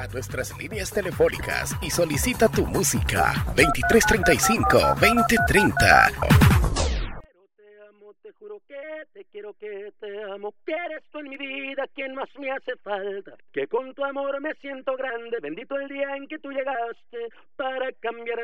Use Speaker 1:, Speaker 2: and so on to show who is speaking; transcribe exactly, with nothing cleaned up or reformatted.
Speaker 1: a nuestras líneas telefónicas y solicita tu música veintitrés treinta y cinco veinte treinta.
Speaker 2: Te juro que te quiero, que te amo, que eres tú en mi vida quien más me hace falta, que con tu amor me siento grande, bendito el día en que tú llegaste para cambiar